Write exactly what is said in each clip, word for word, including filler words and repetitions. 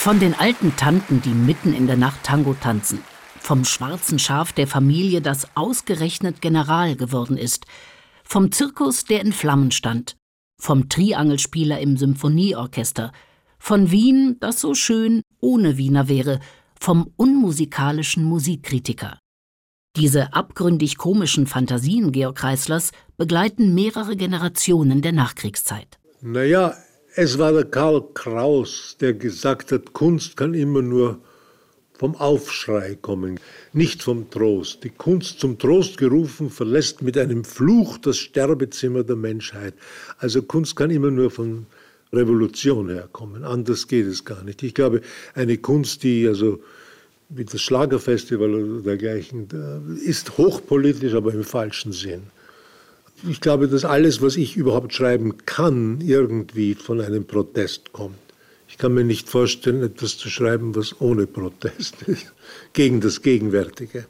Von den alten Tanten, die mitten in der Nacht Tango tanzen, vom schwarzen Schaf der Familie, das ausgerechnet General geworden ist, vom Zirkus, der in Flammen stand, vom Triangelspieler im Symphonieorchester, von Wien, das so schön ohne Wiener wäre, vom unmusikalischen Musikkritiker. Diese abgründig komischen Fantasien Georg Kreislers begleiten mehrere Generationen der Nachkriegszeit. Naja, es war der Karl Kraus, der gesagt hat, Kunst kann immer nur vom Aufschrei kommen, nicht vom Trost. Die Kunst, zum Trost gerufen, verlässt mit einem Fluch das Sterbezimmer der Menschheit. Also Kunst kann immer nur von Revolution herkommen, anders geht es gar nicht. Ich glaube, eine Kunst, die also wie das Schlagerfestival oder dergleichen, ist hochpolitisch, aber im falschen Sinn. Ich glaube, dass alles, was ich überhaupt schreiben kann, irgendwie von einem Protest kommt. Ich kann mir nicht vorstellen, etwas zu schreiben, was ohne Protest ist, gegen das Gegenwärtige.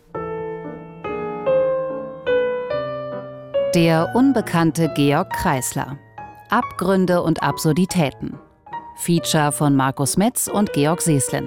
Der unbekannte Georg Kreisler. Abgründe und Absurditäten. Feature von Markus Metz und Georg Seslin.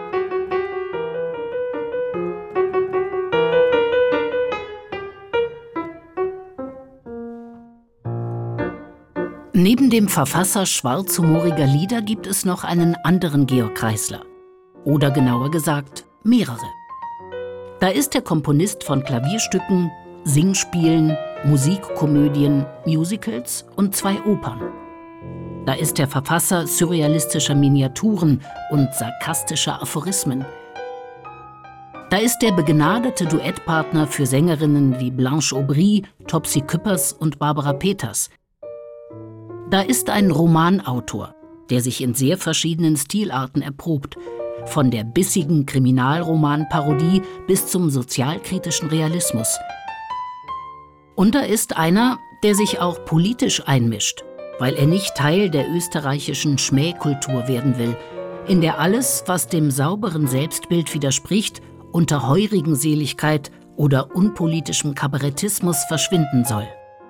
Neben dem Verfasser schwarzhumoriger Lieder gibt es noch einen anderen Georg Kreisler. Oder genauer gesagt, mehrere. Da ist der Komponist von Klavierstücken, Singspielen, Musikkomödien, Musicals und zwei Opern. Da ist der Verfasser surrealistischer Miniaturen und sarkastischer Aphorismen. Da ist der begnadete Duettpartner für Sängerinnen wie Blanche Aubry, Topsy Küppers und Barbara Peters. Da ist ein Romanautor, der sich in sehr verschiedenen Stilarten erprobt, von der bissigen Kriminalromanparodie bis zum sozialkritischen Realismus. Und da ist einer, der sich auch politisch einmischt, weil er nicht Teil der österreichischen Schmähkultur werden will, in der alles, was dem sauberen Selbstbild widerspricht, unter heurigen Seligkeit oder unpolitischem Kabarettismus verschwinden soll.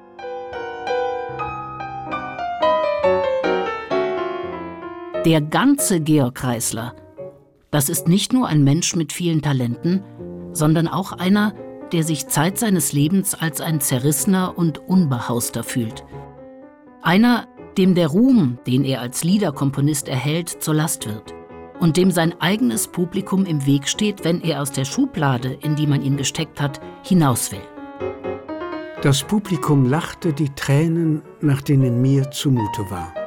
Der ganze Georg Kreisler, das ist nicht nur ein Mensch mit vielen Talenten, sondern auch einer, der sich Zeit seines Lebens als ein Zerrissener und Unbehauster fühlt. Einer, dem der Ruhm, den er als Liederkomponist erhält, zur Last wird und dem sein eigenes Publikum im Weg steht, wenn er aus der Schublade, in die man ihn gesteckt hat, hinaus will. Das Publikum lachte die Tränen, nach denen mir zumute war.